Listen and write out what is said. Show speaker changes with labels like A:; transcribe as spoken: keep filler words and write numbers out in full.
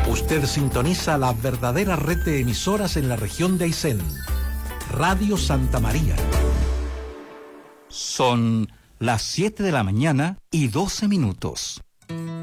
A: Usted sintoniza la verdadera red de emisoras en la región de Aysén. Radio Santa María. Son las siete de la mañana y doce minutos.